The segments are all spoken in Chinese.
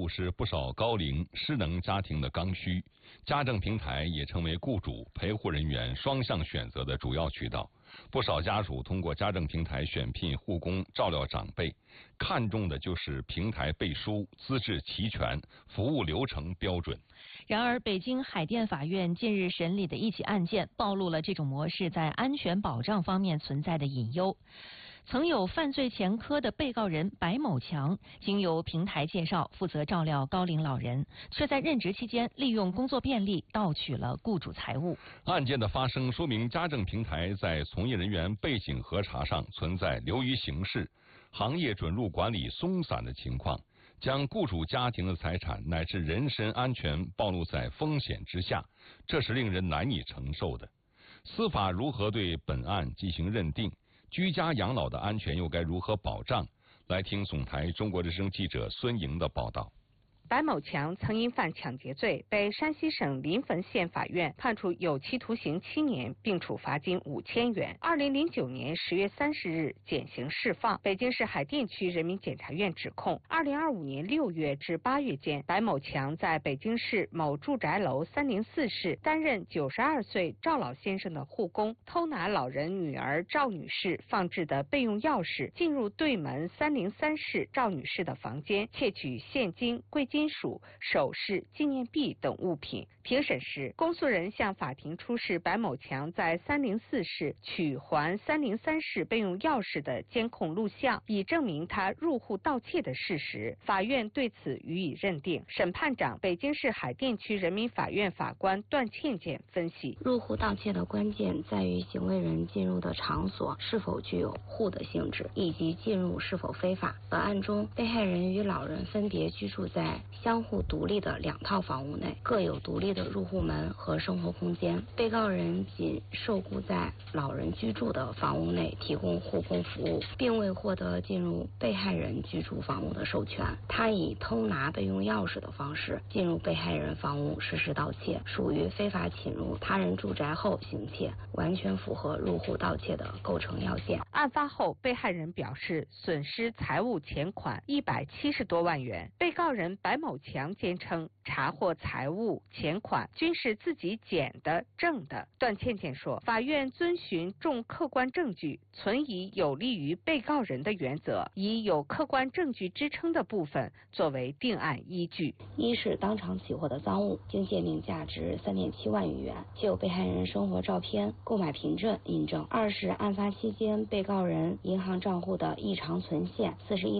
是不少高龄失能家庭的刚需，家政平台也成为雇主陪护人员双向选择的主要渠道。不少家属通过家政平台选聘护工照料长辈，看重的就是平台背书、资质齐全、服务流程标准。 然而，北京海淀法院近日审理的一起案件暴露了这种模式在安全保障方面存在的隐忧。曾有犯罪前科的被告人白某强，经由平台介绍负责照料高龄老人，却在任职期间利用工作便利盗取了雇主财物。 案件的发生说明家政平台在从业人员背景核查上存在流于形式、行业准入管理松散的情况，将雇主家庭的财产乃至人身安全暴露在风险之下，这是令人难以承受的。司法如何对本案进行认定？居家养老的安全又该如何保障？来听总台中国之声记者孙莹的报道。 白某强曾因犯抢劫罪被山西省临汾县法院判处有期徒刑7年，并处罚金5000元。2009年10月30日减刑释放。北京市海淀区人民检察院指控，2025年6月至8月间，白某强在北京市某住宅楼304室担任92岁赵老先生的护工，偷拿老人女儿赵女士放置的备用钥匙，进入对门303室赵女士的房间，窃取现金、贵金属、首饰、纪念币等物品。庭审时，公诉人向法庭出示白某强在304室取还303室备用钥匙的监控录像，以证明他入户盗窃的事实。法院对此予以认定。审判长、北京市海淀区人民法院法官段倩倩分析： 入户盗窃的关键在于行为人进入的场所是否具有户的性质，以及进入是否非法。本案中，被害人与老人分别居住在相互独立的2套房屋内，各有独立的入户门和生活空间。被告人仅受雇在老人居住的房屋内提供护工服务，并未获得进入被害人居住房屋的授权。他以偷拿备用钥匙的方式进入被害人房屋实施盗窃，属于非法侵入他人住宅后行窃，完全符合入户盗窃的构成要件。 案发后，被害人表示损失财物钱款170多万元。被告人白某强坚称查获财物钱款均是自己捡的挣的。段倩倩说，法院遵循重客观证据，存以有利于被告人的原则，以有客观证据支撑的部分作为定案依据。 一是当场起获的赃物，经鉴定价值3.7万余元，且有被害人生活照片、购买凭证印证。二是案发期间被告人银行账户的异常存现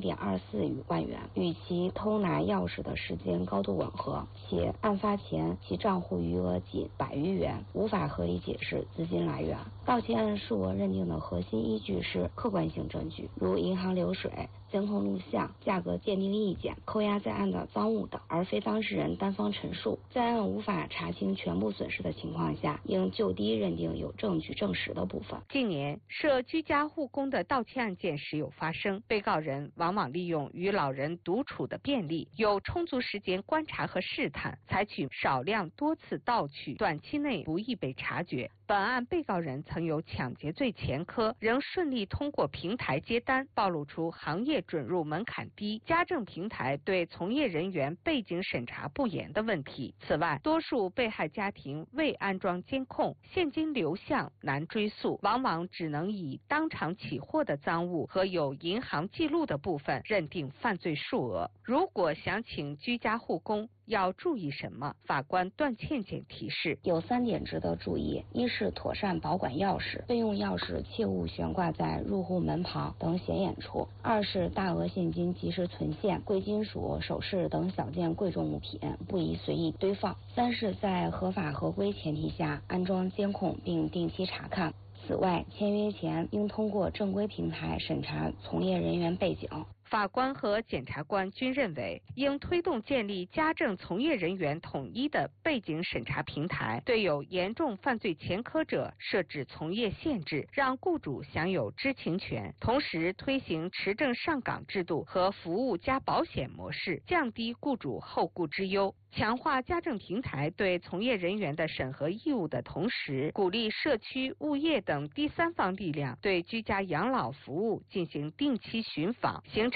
41.24万元，与其偷拿钥匙的时间高度吻合，且案发前其账户余额仅100余元，无法合理解释资金来源。盗窃案数额认定的核心依据是客观性证据，如银行流水、监控录像、价格鉴定意见、扣押在案的赃物等，而非当事人单方陈述。在案无法查清全部损失的情况下，应就低认定有证据证实的部分。 近年涉居家护工的盗窃案件时有发生，被告人往往利用与老人独处的便利，有充足时间观察和试探，采取少量多次盗取，短期内不易被察觉。本案被告人曾有抢劫罪前科，仍顺利通过平台接单，暴露出行业准入门槛低、家政平台对从业人员背景审查不严的问题。此外，多数被害家庭未安装监控，现金流向难追溯，往往只能以当场起获的赃物和有银行记录的部分认定犯罪数额。如果想请居家护工，要注意什么？法官段倩倩提示， 有3点值得注意：一是妥善保管钥匙，备用钥匙切勿悬挂在入户门旁等显眼处；二是大额现金及时存现，贵金属、首饰等小件贵重物品不宜随意堆放；三是在合法合规前提下安装监控并定期查看。此外，签约前应通过正规平台审查从业人员背景。 法官和检察官均认为，应推动建立家政从业人员统一的背景审查平台，对有严重犯罪前科者设置从业限制，让雇主享有知情权。同时，推行持证上岗制度和服务加保险模式，降低雇主后顾之忧。强化家政平台对从业人员的审核义务的同时，鼓励社区、物业等第三方力量对居家养老服务进行定期巡访，形成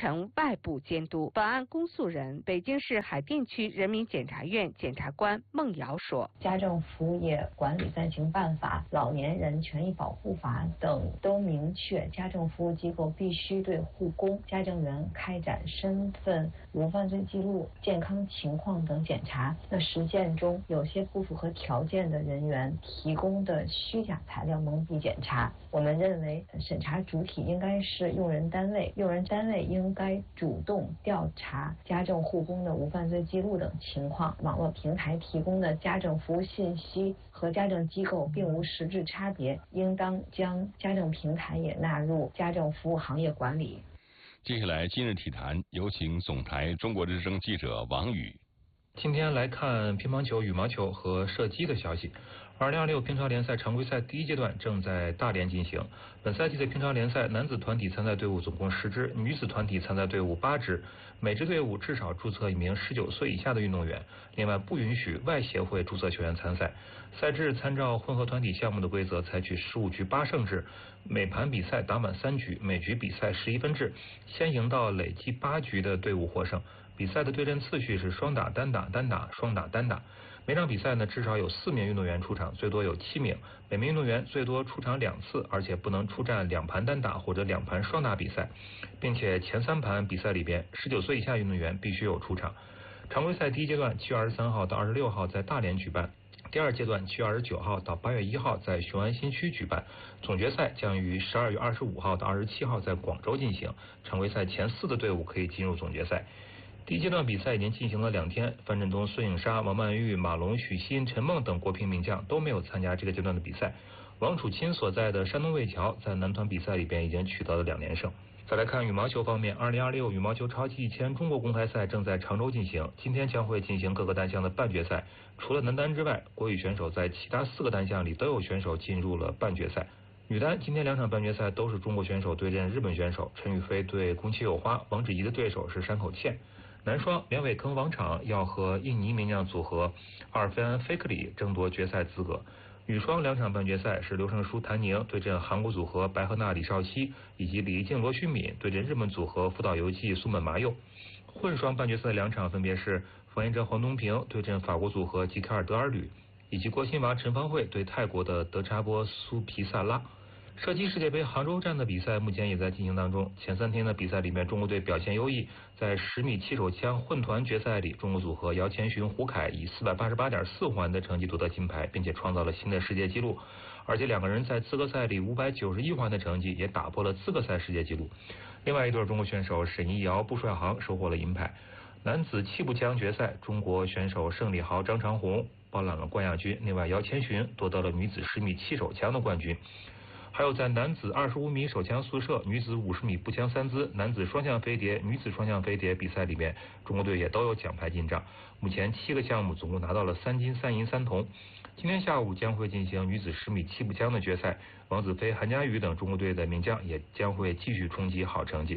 成外部监督。本案公诉人北京市海淀区人民检察院检察官孟瑶说， 家政服务业管理暂行办法、老年人权益保护法等都明确，家政服务机构必须对护工、家政员开展身份、无犯罪记录、健康情况等检查。那实践中有些不符合条件的人员提供的虚假材料蒙蔽检查。我们认为审查主体应该是用人单位，用人单位应该主动调查家政护工的无犯罪记录等情况。网络平台提供的家政服务信息和家政机构并无实质差别，应当将家政平台也纳入家政服务行业管理。 接下来今日体坛，有请总台中国之声记者王宇。 今天来看乒乓球、羽毛球和射击的消息。2026乒超联赛常规赛第一阶段正在大连进行。本赛季的乒超联赛男子团体参赛队伍总共10支，女子团体参赛队伍8支，每支队伍至少注册一名19岁以下的运动员，另外不允许外协会注册球员参赛。赛制参照混合团体项目的规则，采取15局8胜制，每盘比赛打满3局，每局比赛11分制，先赢到累计8局的队伍获胜。比赛的对阵次序是双打、单打、单打、双打、单打。每场比赛呢，至少有4名运动员出场，最多有7名，每名运动员最多出场2次，而且不能出战2盘单打或者2盘双打比赛，并且前3盘比赛里边19岁以下运动员必须有出场。常规赛第一阶段7月23号到26号在大连举办，第二阶段7月29号到8月1号在雄安新区举办，总决赛将于12月25号到27号在广州进行。常规赛前4的队伍可以进入总决赛。第一阶段比赛已经进行了2天，范振东、孙颖莎、王曼玉、马龙、许昕、陈梦等国乒名将都没有参加这个阶段的比赛。王楚钦所在的山东魏桥在男团比赛里边已经取得了2连胜。再来看羽毛球方面，2026羽毛球超级1000中国公开赛正在常州进行，今天将会进行各个单项的半决赛。除了男单之外，国羽选手在其他4个单项里都有选手进入了半决赛。女单今天2场半决赛都是中国选手对阵日本选手，陈雨菲对宫崎友花，王芷怡的对手是山口茜。男双梁伟铿王昶要和印尼名将组合阿尔菲安菲克里争夺决赛资格。女双2场半决赛是刘胜书谭宁对阵韩国组合白鹤娜李绍熙，以及李怡静罗旭敏对阵日本组合福岛由纪松本麻佑。混双半决赛2场分别是冯彦哲黄东萍对阵法国组合吉凯尔德尔吕，以及郭欣娃陈芳慧对泰国的德查波苏皮萨拉。射击世界杯杭州站的比赛目前也在进行当中，前3天的比赛里面，中国队表现优异，在10米气手枪混团决赛里，中国组合姚谦勋、胡凯以488.4环的成绩夺得金牌，并且创造了新的世界纪录，而且2个人在资格赛里591环的成绩也打破了资格赛世界纪录。另外一对中国选手沈一瑶、布帅航收获了银牌。男子气步枪决赛，中国选手盛礼豪、张长虹包揽了冠亚军，另外姚谦勋夺得了女子10米气手枪的冠军。还有在男子25米手枪速射、女子50米步枪3姿、男子双向飞碟、女子双向飞碟比赛里面，中国队也都有奖牌进账。目前7个项目总共拿到了3金3银3铜。今天下午将会进行女子10米气步枪的决赛，王子飞、韩佳宇等中国队的名将也将会继续冲击好成绩。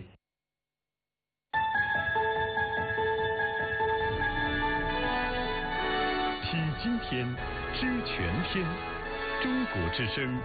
体今天，知全天，中国之声。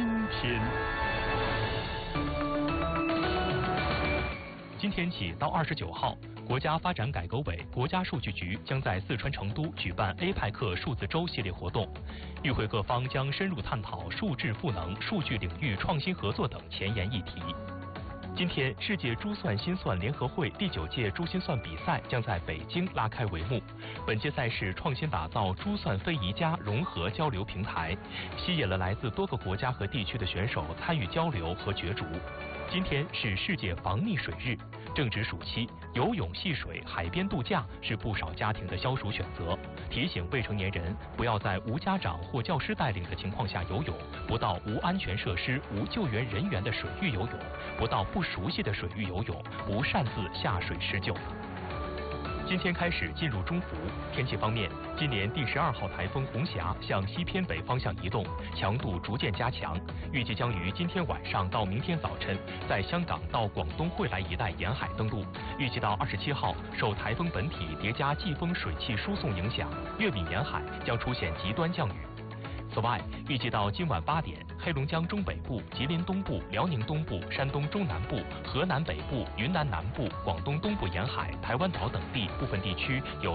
今天起到29号，国家发展改革委、国家数据局将在四川成都举办 APEC 数字周系列活动，与会各方将深入探讨数智赋能、数据领域创新合作等前沿议题。今天，世界珠算心算联合会第9届珠心算比赛将在北京拉开帷幕。本届赛事创新打造珠算非遗家融合交流平台，吸引了来自多个国家和地区的选手参与交流和角逐。今天是世界防溺水日，正值暑期，游泳、戏水、海边度假是不少家庭的消暑选择。提醒未成年人不要在无家长或教师带领的情况下游泳，不到无安全设施、无救援人员的水域游泳，不到不熟悉的水域游泳，不擅自下水施救。今天开始进入中伏，天气方面，今年第12号台风红霞向西偏北方向移动，强度逐渐加强，预计将于今天晚上到明天早晨在香港到广东惠来一带沿海登陆。预计到27号，受台风本体叠加季风水汽输送影响，粤闽沿海将出现极端降雨。 此外，预计到今晚8点，黑龙江中北部、吉林东部、辽宁东部、山东中南部、河南北部、云南南部、广东东部沿海、台湾岛等地部分地区有